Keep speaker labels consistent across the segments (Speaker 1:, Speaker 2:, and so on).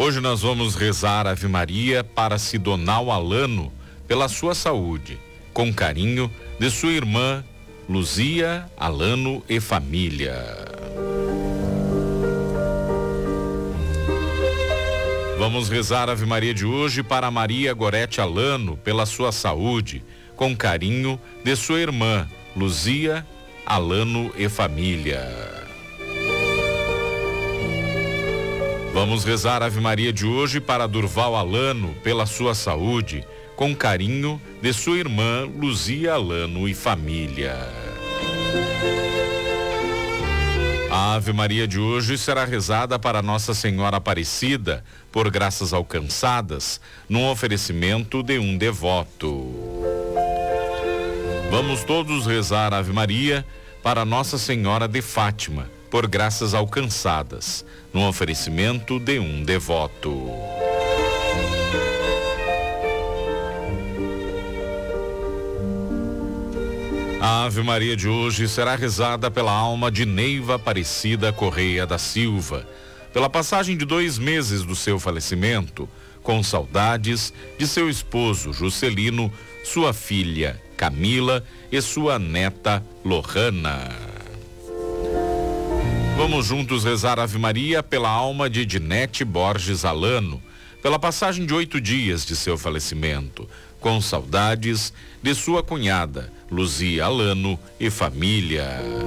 Speaker 1: Hoje nós vamos rezar Ave Maria para Sidonal Alano pela sua saúde, com carinho de sua irmã Luzia Alano e família. Vamos rezar Ave Maria de hoje para Maria Gorete Alano pela sua saúde, com carinho de sua irmã Luzia Alano e família. Vamos rezar Ave Maria de hoje para Durval Alano pela sua saúde, com carinho de sua irmã Luzia Alano e família. A Ave Maria de hoje será rezada para Nossa Senhora Aparecida, por graças alcançadas, num oferecimento de um devoto. Vamos todos rezar Ave Maria para Nossa Senhora de Fátima, por graças alcançadas, num oferecimento de um devoto. A Ave Maria de hoje será rezada pela alma de Neiva Aparecida Correia da Silva, pela passagem de 2 meses do seu falecimento, com saudades de seu esposo Juscelino, sua filha Camila e sua neta Lohana. Vamos juntos rezar Ave Maria pela alma de Edinete Borges Alano, pela passagem de 8 dias de seu falecimento, com saudades de sua cunhada Luzia Alano e família.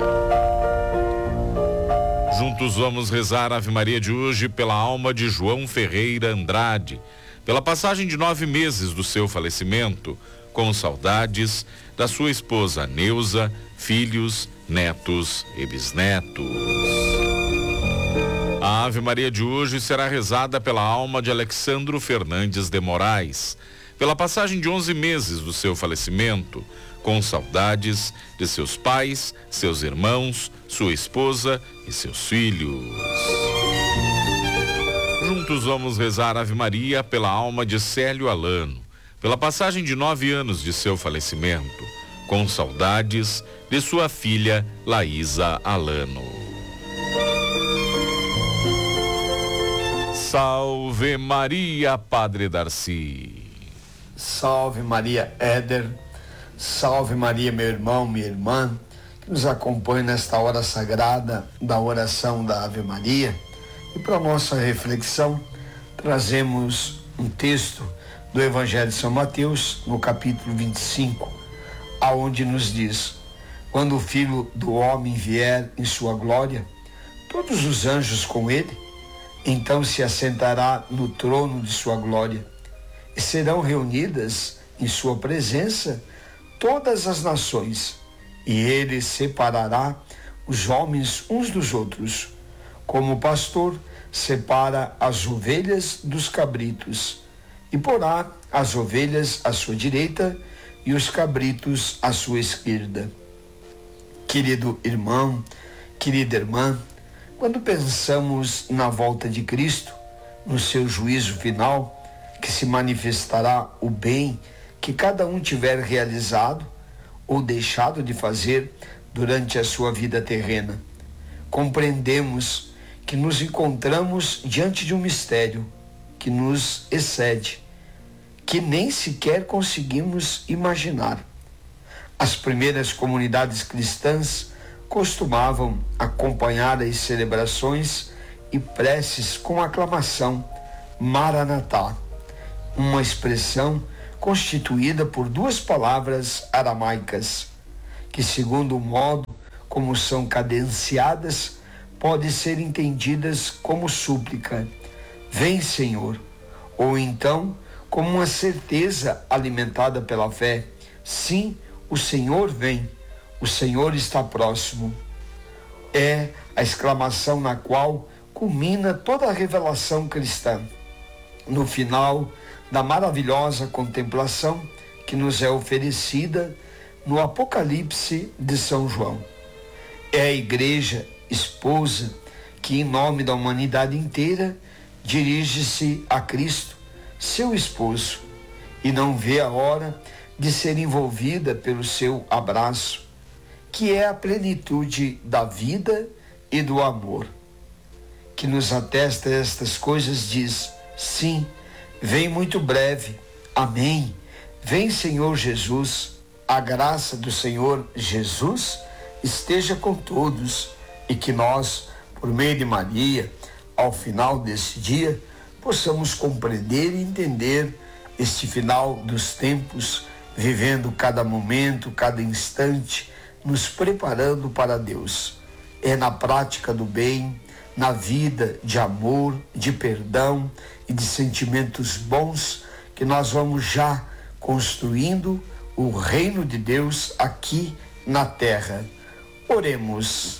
Speaker 1: Juntos vamos rezar Ave Maria de hoje pela alma de João Ferreira Andrade, pela passagem de 9 meses do seu falecimento, com saudades da sua esposa Neuza, filhos, netos e bisnetos. A Ave Maria de hoje será rezada pela alma de Alexandro Fernandes de Moraes, pela passagem de 11 meses do seu falecimento, com saudades de seus pais, seus irmãos, sua esposa e seus filhos. Juntos vamos rezar Ave Maria pela alma de Célio Alano, pela passagem de 9 anos de seu falecimento, com saudades de sua filha Laísa Alano. Salve Maria, Padre Darcy.
Speaker 2: Salve Maria, Éder. Salve Maria, meu irmão, minha irmã, que nos acompanha nesta hora sagrada da oração da Ave Maria. E para nossa reflexão, trazemos um texto do Evangelho de São Mateus, no capítulo 25, aonde nos diz: quando o Filho do Homem vier em sua glória, todos os anjos com ele, então se assentará no trono de sua glória, e serão reunidas em sua presença todas as nações, e ele separará os homens uns dos outros, como o pastor separa as ovelhas dos cabritos, e porá as ovelhas à sua direita e os cabritos à sua esquerda. Querido irmão, querida irmã, quando pensamos na volta de Cristo, no seu juízo final, que se manifestará o bem que cada um tiver realizado ou deixado de fazer durante a sua vida terrena, compreendemos que nos encontramos diante de um mistério que nos excede, que nem sequer conseguimos imaginar. As primeiras comunidades cristãs costumavam acompanhar as celebrações e preces com a aclamação Maranatá, uma expressão constituída por 2 palavras aramaicas, que, segundo o modo como são cadenciadas, podem ser entendidas como súplica, vem Senhor, ou então como uma certeza alimentada pela fé, sim, o Senhor vem, o Senhor está próximo. É a exclamação na qual culmina toda a revelação cristã, no final da maravilhosa contemplação que nos é oferecida no Apocalipse de São João. É a igreja esposa que, em nome da humanidade inteira, dirige-se a Cristo, seu esposo, e não vê a hora de ser envolvida pelo seu abraço, que é a plenitude da vida e do amor. Que nos atesta estas coisas diz: Sim, vem muito breve. Amém. Vem, Senhor Jesus. A graça do Senhor Jesus esteja com todos e que nós, por meio de Maria, ao final desse dia, possamos compreender e entender este final dos tempos, vivendo cada momento, cada instante, nos preparando para Deus. É na prática do bem, na vida de amor, de perdão e de sentimentos bons que nós vamos já construindo o reino de Deus aqui na terra. Oremos.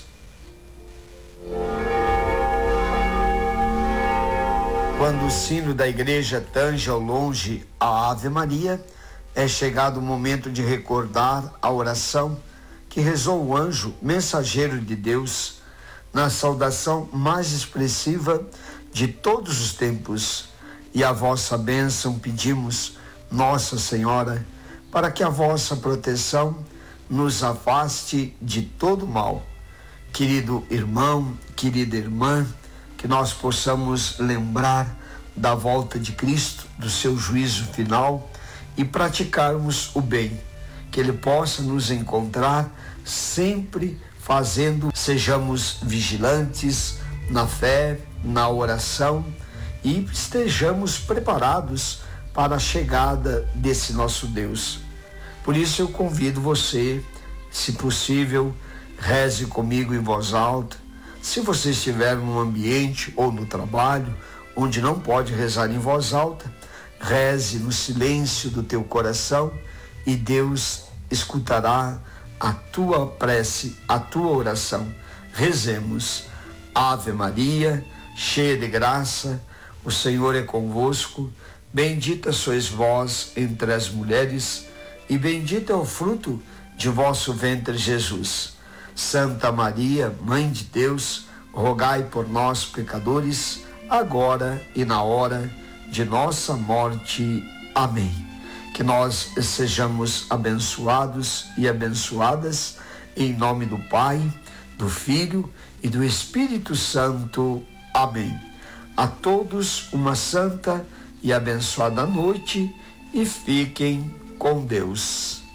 Speaker 2: Quando o sino da igreja tange ao longe a Ave Maria, é chegado o momento de recordar a oração que rezou o anjo mensageiro de Deus na saudação mais expressiva de todos os tempos. E a vossa bênção pedimos, Nossa Senhora, para que a vossa proteção nos afaste de todo mal. Querido irmão, querida irmã, que nós possamos lembrar da volta de Cristo, do seu juízo final e praticarmos o bem, que Ele possa nos encontrar sempre fazendo, sejamos vigilantes na fé, na oração e estejamos preparados para a chegada desse nosso Deus. Por isso eu convido você, se possível, reze comigo em voz alta. Se você estiver num ambiente ou no trabalho onde não pode rezar em voz alta, reze no silêncio do teu coração e Deus escutará a tua prece, a tua oração. Rezemos. Ave Maria, cheia de graça, o Senhor é convosco. Bendita sois vós entre as mulheres e bendito é o fruto de vosso ventre, Jesus. Santa Maria, Mãe de Deus, rogai por nós, pecadores, agora e na hora de nossa morte. Amém. Que nós sejamos abençoados e abençoadas em nome do Pai, do Filho e do Espírito Santo. Amém. A todos uma santa e abençoada noite e fiquem com Deus.